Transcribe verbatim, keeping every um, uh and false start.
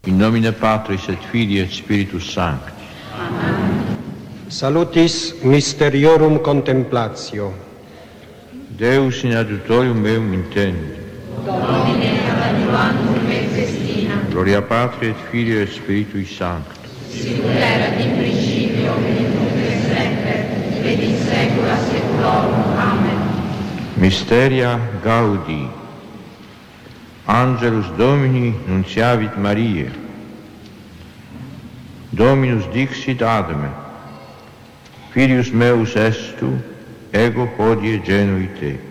In nomine Patris et Filii et Spiritus Sancti. Amen. Salutis Mysteriorum Contemplatio. Deus in adiutorium meum intendi. Domine ad adiuvantum me festina. Gloria Patri et Filii et Spiritui Sancti. Sicut erat in principio et nunc et semper et in saecula saeculorum. Amen. Mysteria Gaudi. Angelus Domini nunciavit Mariae. Dominus dixit Adame. Filius meus est tu, ego hodie genui te.